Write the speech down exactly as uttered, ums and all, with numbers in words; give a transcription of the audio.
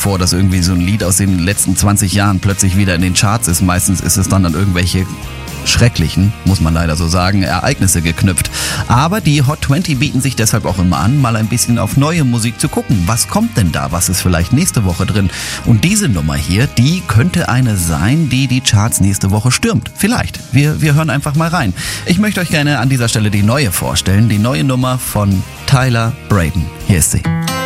vor, dass irgendwie so ein Lied aus den letzten zwanzig Jahren plötzlich wieder in den Charts ist. Meistens ist es dann an irgendwelche schrecklichen, muss man leider so sagen, Ereignisse geknüpft. Aber die Hot zwanzig bieten sich deshalb auch immer an, mal ein bisschen auf neue Musik zu gucken. Was kommt denn da? Was ist vielleicht nächste Woche drin? Und diese Nummer hier, die könnte eine sein, die die Charts nächste Woche stürmt. Vielleicht. Wir, wir hören einfach mal rein. Ich möchte euch gerne an dieser Stelle die neue vorstellen. Die neue Nummer von Tyler Braden. Hier ist sie.